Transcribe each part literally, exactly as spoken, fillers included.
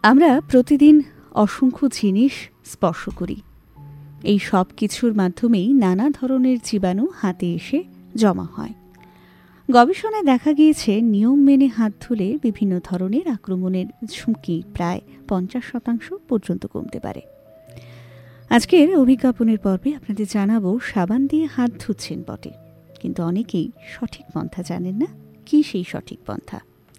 আমরা প্রতিদিন অসংখ্য জিনিস স্পর্শ করি। এই সব কিছুর মাধ্যমেই নানা ধরনের জীবাণু হাতে এসে জমা হয়। গবেষণায় দেখা গিয়েছে নিয়ম মেনে হাত ধুলে বিভিন্ন ধরনের আক্রমণের ঝুঁকি প্রায় পঞ্চাশ শতাংশ পর্যন্ত কমতে পারে। আজকের অভিজ্ঞাপনের পর্বে আপনাদের জানাবো, সাবান দিয়ে হাত ধুচ্ছেন বটে, কিন্তু অনেকেই সঠিক পন্থা জানেন না। কি সেই সঠিক পন্থা?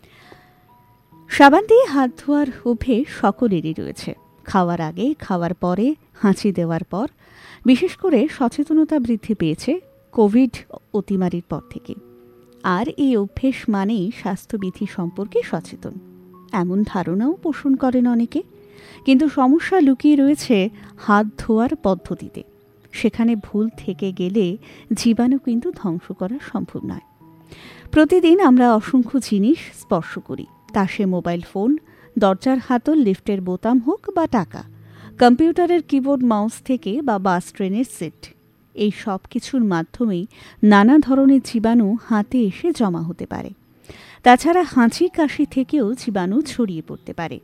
সাবান দিয়ে হাত ধোয়ার অভ্যেস সকলেরই রয়েছে। খাওয়ার আগে, খাওয়ার পরে, হাঁচি দেওয়ার পর। বিশেষ করে সচেতনতা বৃদ্ধি পেয়েছে কোভিড অতিমারির পর থেকে। আর এই অভ্যেস মানেই স্বাস্থ্যবিধি সম্পর্কে সচেতন, এমন ধারণাও পোষণ করেন অনেকে। কিন্তু সমস্যা লুকিয়ে রয়েছে হাত ধোয়ার পদ্ধতিতে। সেখানে ভুল থেকে গেলে জীবাণু কিন্তু ধ্বংস করা সম্ভব নয়। প্রতিদিন আমরা অসংখ্য জিনিস স্পর্শ করি, তা সে মোবাইল ফোন, দরজার হাতল, লিফটের বোতাম হোক বা টাকা, কম্পিউটারের কিবোর্ড, মাউস থেকে বা বাস ট্রেনের সিট। এই সব কিছুর মাধ্যমেই নানা ধরনের জীবাণু হাতে এসে জমা হতে পারে। তাছাড়া হাঁচি কাশি থেকেও জীবাণু ছড়িয়ে পড়তে পারে।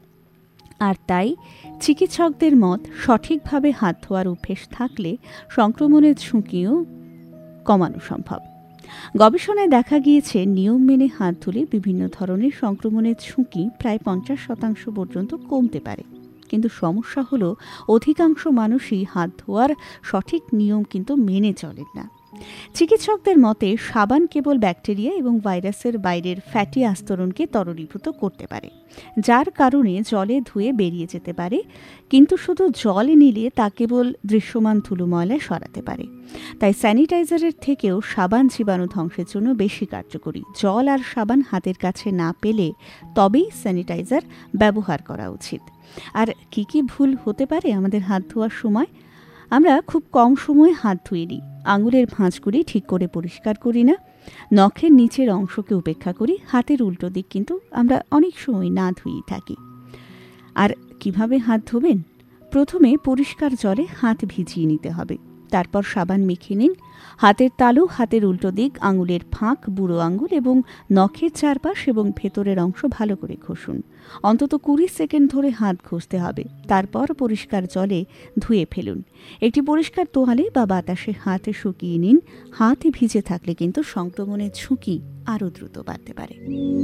আর তাই চিকিৎসকদের মত, সঠিকভাবে হাত ধোয়ার অভ্যেস থাকলে সংক্রমণের ঝুঁকিও কমানো সম্ভব। গবেষণায় দেখা গিয়েছে নিয়ম মেনে হাত ধুলে বিভিন্ন ধরনের সংক্রমণের ঝুঁকি প্রায় পঞ্চাশ শতাংশ পর্যন্ত কমতে পারে। কিন্তু সমস্যা হলো, অধিকাংশ মানুষই হাত ধোয়ার সঠিক নিয়ম কিন্তু মেনে চলেন না। চিকিৎসকদের মতে সাবান কেবল ব্যাকটেরিয়া এবং ভাইরাসের বাইরের ফ্যাটি আস্তরণকে তরলীভূত করতে পারে, যার কারণে জলে ধুয়ে বেরিয়ে যেতে পারে। কিন্তু শুধু জল নিলে তা কেবল দৃশ্যমান ধুলো ময়লা সরাতে পারে। তাই স্যানিটাইজারের থেকেও সাবান জীবাণু ধ্বংসের জন্য বেশি কার্যকরী। জল আর সাবান হাতের কাছে না পেলে তবেই স্যানিটাইজার ব্যবহার করা উচিত। আর কি কি ভুল হতে পারে আমাদের হাত ধোয়ার সময়? আমরা খুব কম সময়ে হাত ধুয়ে নিই। আঙুলের ভাঁজগুলি ঠিক করে পরিষ্কার করি না। নখের নিচের অংশকে উপেক্ষা করি। হাতের উল্টো দিক কিন্তু আমরা অনেক সময় না ধুয়েই থাকি। আর কিভাবে হাত ধোবেন? প্রথমে পরিষ্কার জলে হাত ভিজিয়ে নিতে হবে। তারপর সাবান মেখে নিন। হাতের তালু, হাতের উল্টো দিক, আঙুলের ফাঁক, বুড়ো আঙুল এবং নখের চারপাশ এবং ভেতরের অংশ ভালো করে ঘষুন। অন্তত কুড়ি সেকেন্ড ধরে হাত ঘষতে হবে। তারপর পরিষ্কার জলে ধুয়ে ফেলুন। একটি পরিষ্কার তোয়ালে বা বাতাসে হাত শুকিয়ে নিন। হাত ভিজে থাকলে কিন্তু সংক্রমণের ঝুঁকি আরও দ্রুত বাড়তে পারে।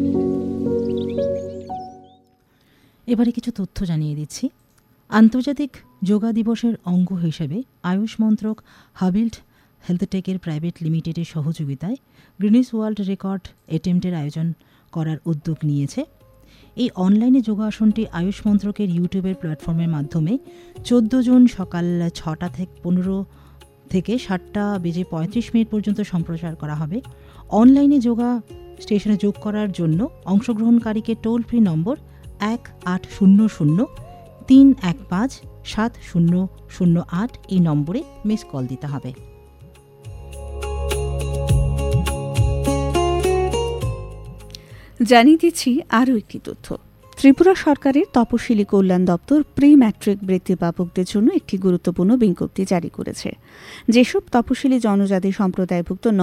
এবারে কিছু তথ্য জানিয়ে দিচ্ছি। আন্তর্জাতিক যোগা দিবসের অঙ্গ হিসেবে আয়ুষ মন্ত্রক হাবিল্ড হেলথটেকের প্রাইভেট লিমিটেডের সহযোগিতায় গ্রিনিস ওয়ার্ল্ড রেকর্ড অ্যাটেম্পটের আয়োজন করার উদ্যোগ নিয়েছে। এই অনলাইনে যোগাসনটি আয়ুষ মন্ত্রকের ইউটিউবের প্ল্যাটফর্মের মাধ্যমে চোদ্দ জুন সকাল ছটা থেকে পনেরো থেকে সাতটা বেজে পঁয়ত্রিশ মিনিট পর্যন্ত সম্প্রচার করা হবে। অনলাইনে যোগা স্টেশনে যোগ করার জন্য অংশগ্রহণকারীকে টোল ফ্রি নম্বর এক আট শূন্য শূন্য তিন এক পাঁচ সাত শূন্য শূন্য আট এই নম্বরে মিস কল দিতে হবে। জানিয়ে দিচ্ছি আরও একটি তথ্য। ত্রিপুরা সরকারের তপশিলি কল্যাণ দপ্তর প্রি ম্যাট্রিক বৃত্তি প্রাপকদের জন্য একটি গুরুত্বপূর্ণ বিজ্ঞপ্তি জারি করেছে। যেসব তপশিলি জনজাতি সম্প্রদায়ভুক্ত